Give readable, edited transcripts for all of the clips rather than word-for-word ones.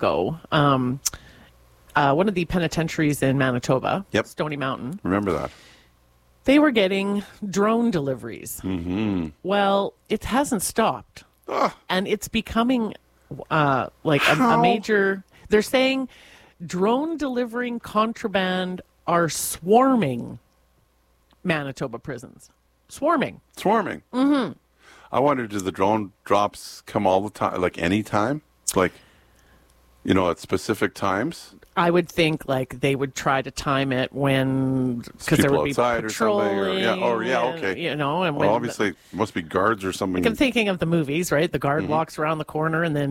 ago, one of the penitentiaries in Manitoba, Stony Mountain. Remember that. They were getting drone deliveries. Mm-hmm. Well, it hasn't stopped. And it's becoming like a major... They're saying drone delivering contraband are swarming Manitoba prisons. Swarming. Mm-hmm. I wonder, do the drone drops come all the time, like any time? Like, at specific times? I would think like they would try to time it when, because there would be patrolling. Okay. And well, obviously, it must be guards or something. Like I'm thinking of the movies, right? The guard walks around the corner and then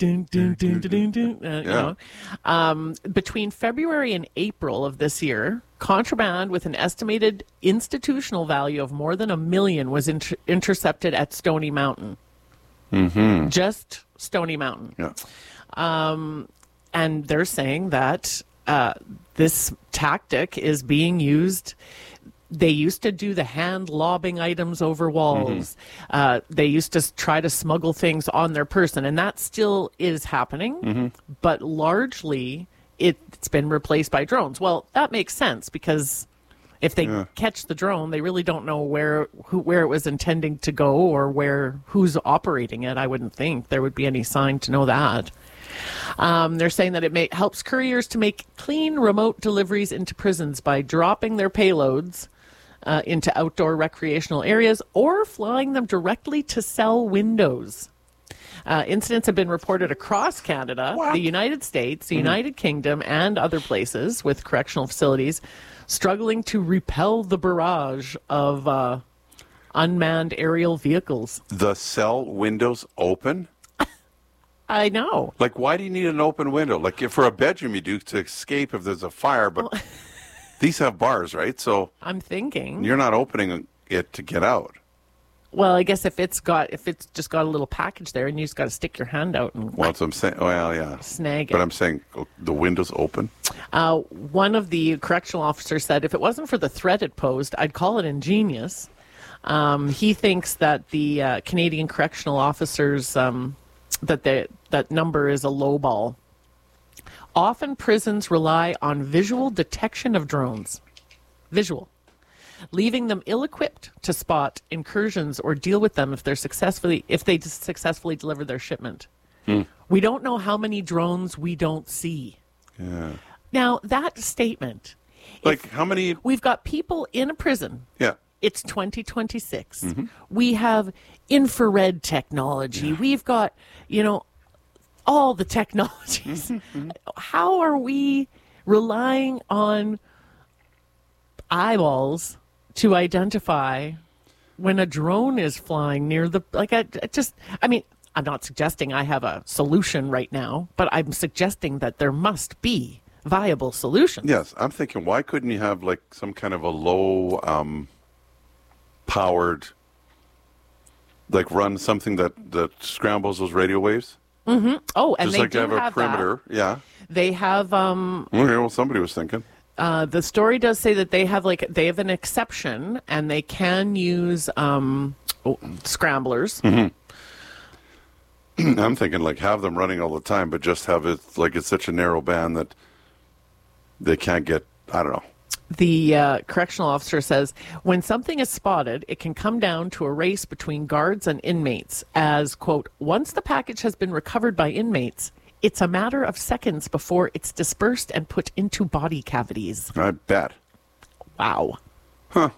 between February and April of this year, contraband with an estimated institutional value of more than $1 million was intercepted at Stony Mountain. Mm-hmm. Just Stony Mountain. Yeah. And they're saying that this tactic is being used. They used to do the hand lobbing items over walls. Mm-hmm. They used to try to smuggle things on their person, and that still is happening. Mm-hmm. But largely, it's been replaced by drones. Well, that makes sense because if they catch the drone, they really don't know where it was intending to go or who's operating it. I wouldn't think there would be any sign to know that. They're saying that it helps couriers to make clean remote deliveries into prisons by dropping their payloads into outdoor recreational areas or flying them directly to cell windows. Incidents have been reported across Canada, the United States, the United Kingdom, and other places with correctional facilities struggling to repel the barrage of unmanned aerial vehicles. The cell windows open? I know. Like, why do you need an open window? Like, for a bedroom, you do to escape if there's a fire, but these have bars, right? So I'm thinking you're not opening it to get out. Well, I guess if it's just got a little package there, and you just got to stick your hand out and that's what I'm saying. Well, yeah, snag it. But I'm saying the window's open. One of the correctional officers said, "If it wasn't for the threat it posed, I'd call it ingenious." He thinks that the Canadian correctional officers that number is a low ball. Often prisons rely on visual detection of drones. Visual. Leaving them ill-equipped to spot incursions or deal with them if they successfully deliver their shipment. We don't know how many drones we don't see. Yeah. Now, that statement... Like, how many... We've got people in a prison. Yeah. It's 2026. Mm-hmm. We have infrared technology. Yeah. We've got, all the technologies. Mm-hmm. How are we relying on eyeballs to identify when a drone is flying near the... I'm not suggesting I have a solution right now, but I'm suggesting that there must be viable solutions. Yes, I'm thinking, why couldn't you have, like, some kind of a low... powered, like run something that scrambles those radio waves. Mm-hmm. Oh, and just they like do have a perimeter. That. Yeah, they have. Okay, well, somebody was thinking. The story does say that they have an exception, and they can use scramblers. Mm-hmm. I'm thinking like have them running all the time, but just have it like it's such a narrow band that they can't get. I don't know. The correctional officer says, when something is spotted, it can come down to a race between guards and inmates as, quote, once the package has been recovered by inmates, it's a matter of seconds before it's dispersed and put into body cavities. I bet. Wow. Huh.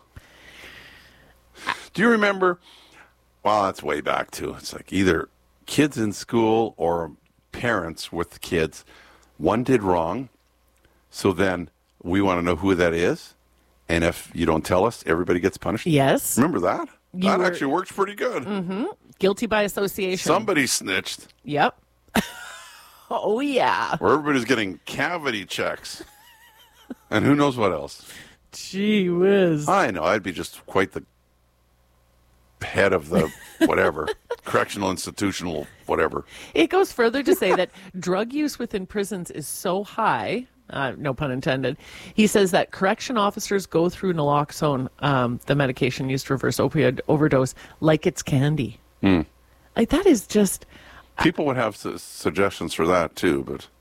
Do you remember? Well, that's way back, too. It's like either kids in school or parents with kids. One did wrong, so then... we want to know who that is, and if you don't tell us, everybody gets punished. Yes. Remember that? That actually works pretty good. Mm-hmm. Guilty by association. Somebody snitched. Yep. Oh, yeah. Or everybody's getting cavity checks. And who knows what else. Gee whiz. I know. I'd be just quite the head of the whatever, correctional, institutional, whatever. It goes further to say that drug use within prisons is so high... no pun intended. He says that correction officers go through naloxone, the medication used to reverse opioid overdose, like it's candy. Like that is just... People would have suggestions for that too, but...